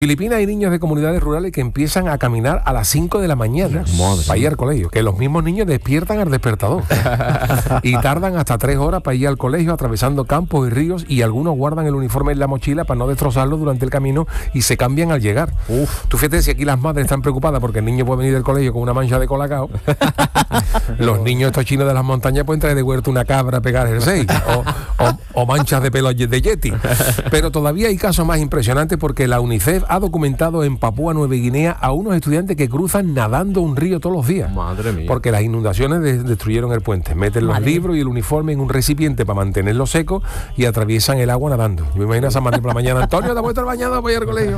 Filipinas hay niños de comunidades rurales que empiezan a caminar a las 5 de la mañana para ir al colegio, que los mismos niños despiertan al despertador y tardan hasta 3 horas para ir al colegio atravesando campos y ríos, y algunos guardan el uniforme en la mochila para no destrozarlo durante el camino y se cambian al llegar. Tú fíjate, si aquí las madres están preocupadas porque el niño puede venir del colegio con una mancha de colacao, los niños estos chinos de las montañas pueden traer de huerto una cabra a pegar jersey o manchas de pelo de yeti. Pero todavía hay casos más impresionantes, porque la UNICEF ha documentado en Papúa Nueva Guinea a unos estudiantes que cruzan nadando un río todos los días. Madre mía. Porque las inundaciones destruyeron el puente. Meten los libros y el uniforme en un recipiente para mantenerlo seco y atraviesan el agua nadando. Yo me imagino a San Martín por la mañana: Antonio, ¿te has puesto el bañado para ir al colegio?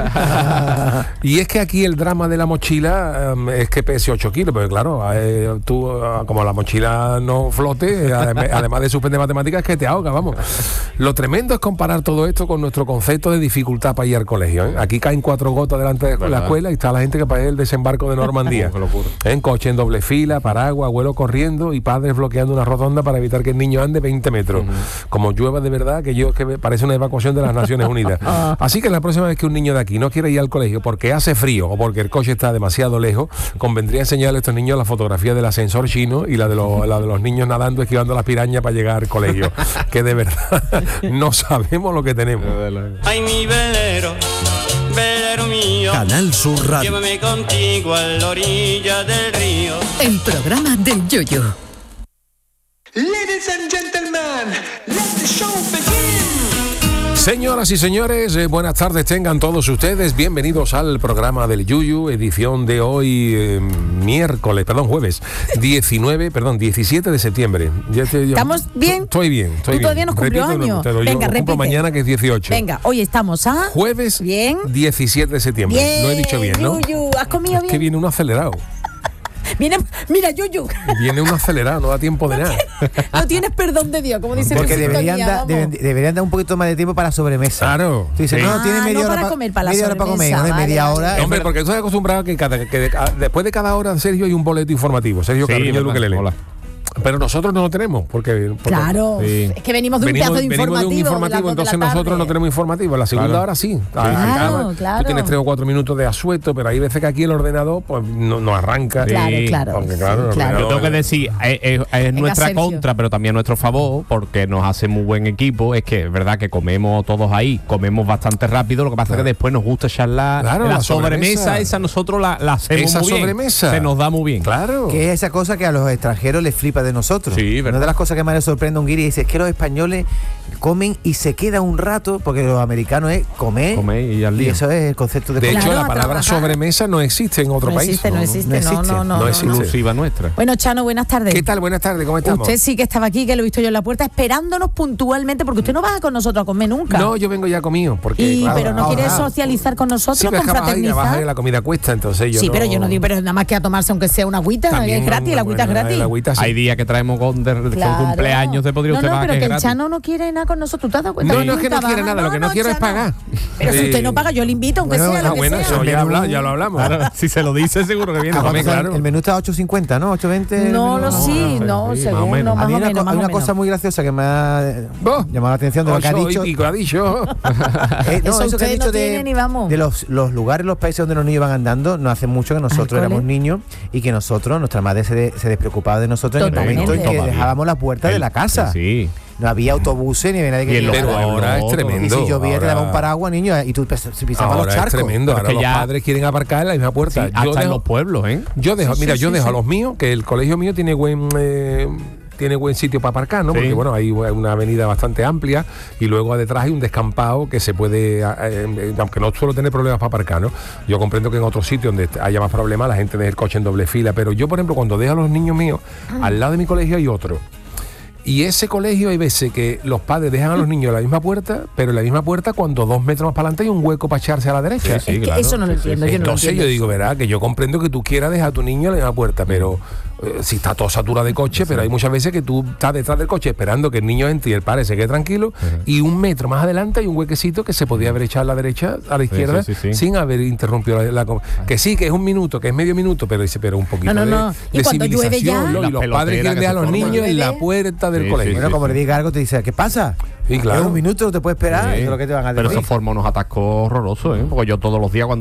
Y es que aquí el drama de la mochila es que pese 8 kilos, pero claro, tú, como la mochila no flote, además de suspender matemáticas, es que te ahoga, vamos. Lo tremendo es comparar todo esto con nuestro concepto de dificultad para ir al colegio, ¿eh? Aquí caen 4 gotas delante de la escuela y está la gente que para el desembarco de Normandía. En coche en doble fila, paraguas, abuelos corriendo y padres bloqueando una rotonda para evitar que el niño ande 20 metros. Como llueva de verdad, que parece una evacuación de las Naciones Unidas. Así que la próxima vez que un niño de aquí no quiere ir al colegio porque hace frío o porque el coche está demasiado lejos, convendría enseñarle a estos niños la fotografía del ascensor chino y la de los niños nadando, esquivando las pirañas para llegar al colegio. Que de verdad no sabemos lo que tenemos. Ay, mi velero, velero mío, Canal Sur Radio. llévame contigo a la orilla del río. El programa del Yoyo. Ladies and gentlemen, let the show begin. Señoras y señores, buenas tardes tengan todos ustedes. Bienvenidos al programa del Yuyu, edición de hoy, jueves 17 de septiembre. ¿Estamos bien? Estoy bien. ¿Tú todavía nos cumplió años? Venga, repite. Mañana, que es 18. Venga, hoy estamos a... Jueves bien. 17 de septiembre. Bien, lo he dicho bien, ¿no? Yuyu, ¿has comido bien? Es que viene uno acelerado. Mira, Yuyu. Viene uno acelerado, no da tiempo de nada. No tienes perdón de Dios, como dice Porque Luisito deberían dar un poquito más de tiempo para la sobremesa. Claro. Tú dices, no, tiene media hora para comer, para la media hora para comer, sobremesa, no es media hora. Hombre, porque estoy acostumbrado a que después de cada hora, Sergio, hay un boleto informativo. Sergio Carrillo, que le lee. Pero nosotros no lo tenemos, porque claro, sí. Es que venimos de un pedazo de informativo. De un informativo, entonces nosotros no tenemos informativo. En la segunda hora sí. Claro. Tú tienes 3 o 4 minutos de asueto, pero hay veces que aquí el ordenador pues no arranca. Claro. Porque, Yo tengo que decir, es nuestra Sergio. contra, pero también nuestro favor, porque nos hace muy buen equipo. Es que es verdad que comemos todos ahí, comemos bastante rápido. Lo que pasa es que después nos gusta charlar. La sobremesa esa nosotros la hacemos esa muy bien. sobremesa Se nos da muy bien. Claro. Que es esa cosa que a los extranjeros les flipa de nosotros. Sí, una de las cosas que más les sorprende a un guiri es que los españoles comen y se queda un rato, porque los americanos es comer y al y día. eso es el concepto de De comer. hecho, Claro, la palabra trabajar. sobremesa no existe en otro país. No existe. No existe. Exclusiva nuestra. Bueno, Chano, buenas tardes. ¿Qué tal? Buenas tardes, ¿cómo estamos? Usted sí que estaba aquí, que lo he visto yo en la puerta, esperándonos puntualmente, porque usted no baja con nosotros a comer nunca. No, yo vengo ya comido. Porque, Pero no quiere socializar con nosotros, sí, con fraternizar. bajar la comida cuesta, entonces yo Sí, no... pero yo no digo, pero nada más que a tomarse aunque sea una agüita, También es gratis, la agüita es gratis. La agüita, sí. Hay días que traemos con cumpleaños de podría usted No, bajar, pero que el gratis. Chano no quiere nada con nosotros. ¿Te has dado cuenta? No, es que no Nunca quiere baja. nada, lo que no quiero es Chano. pagar. Pero si usted no paga, yo le invito, aunque sea lo que sea. Eso ya lo hablamos. Claro, si se lo dice seguro que viene. Claro. El menú está a 8.50, ¿no? 8.20. No, según, más o más A o mí menos. hay una cosa muy graciosa que me ha llamado la atención de lo que ha dicho. Y pico ha dicho. Eso que ha ustedes dicho no tienen ni vamos. de los lugares, los países donde los niños van andando. No hace mucho que nosotros ¿Al éramos cole? niños y que nosotros, nuestra madre se despreocupaba de nosotros en el Totalmente. momento en que Todavía. dejábamos la puerta de la casa. Sí. No había autobuses ni había nadie que Pero llegara. ahora es tremendo. Y si llovía te daba un paraguas, niño, y tú pisabas los Ahora es charcos. tremendo. Pero Ahora que los ya- padres quieren aparcar en la misma puerta. Hasta en los pueblos, ¿eh? Yo dejo a los míos, que el colegio mío tiene buen sitio para aparcar, ¿no? Sí. Porque bueno, hay una avenida bastante amplia y luego detrás hay un descampado que se puede, aunque no suelo tener problemas para aparcar, ¿no? Yo comprendo que en otros sitios donde haya más problemas la gente deja el coche en doble fila, pero yo, por ejemplo, cuando dejo a los niños míos, al lado de mi colegio hay otro. Y ese colegio hay veces que los padres dejan a los niños en la misma puerta, pero en la misma puerta cuando 2 metros más para adelante hay un hueco para echarse a la derecha. Sí, Es que claro. eso no lo entiendo. Yo no lo Entonces entiendo. yo digo, verá, que yo comprendo que tú quieras dejar a tu niño en la misma puerta, pero si está todo saturado de coche, pero hay muchas veces que tú estás detrás del coche esperando que el niño entre y el padre se quede tranquilo, y 1 metro más adelante hay un huequecito que se podía haber echado a la derecha, a la izquierda, sí. sin haber interrumpido que sí, que es 1 minuto, que es medio minuto, pero dice, pero un poquito No. de Y cuando llueve ya, civilización, ¿no? Y los padres quieren dejar a los niños en la puerta del Sí, colegio. sí, Bueno, como le diga algo, te dice, ¿qué pasa? Sí, claro. Es un minuto, no te puedes esperar. Sí. Eso es lo que te van a Pero decir. eso forma unos atascos horrorosos, ¿eh? Porque yo todos los días cuando